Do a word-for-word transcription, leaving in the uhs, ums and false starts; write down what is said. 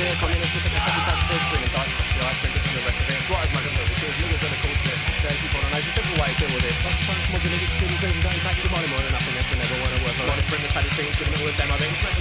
there, communists, we're second copy pacifist, women, dice, the ice sprinters and the rest of it. Right as much as machines, niggas are the cool spit. Turkey, colonization, simple way to deal with it. Lots of times, mods and niggas, students, even going back to money more than nothing else, but never want to work for honest, printers, paddy things, in the middle of them, I think.